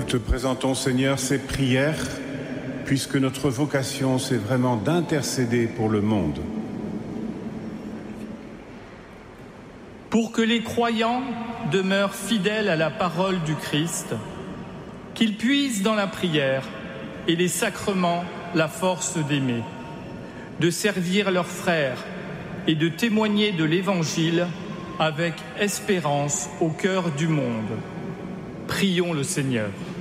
Nous te présentons, Seigneur, ces prières, puisque notre vocation, c'est vraiment d'intercéder pour le monde. Pour que les croyants demeurent fidèles à la parole du Christ, qu'ils puisent dans la prière et les sacrements la force d'aimer, de servir leurs frères et de témoigner de l'Évangile avec espérance au cœur du monde. Prions le Seigneur.